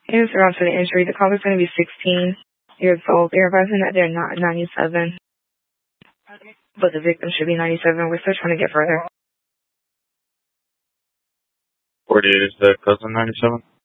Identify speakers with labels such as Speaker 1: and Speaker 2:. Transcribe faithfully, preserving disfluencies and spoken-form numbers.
Speaker 1: In regard to the injury, the caller is going to be sixteen years old. They're advising that they're not ninety-seven, but the victim should be ninety-seven. We're still trying to get further.
Speaker 2: forty-eight is the cousin ninety-seven?